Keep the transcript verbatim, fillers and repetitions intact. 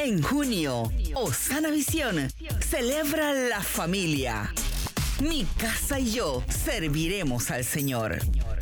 En junio, Osana Visión celebra la familia. Mi casa y yo serviremos al Señor.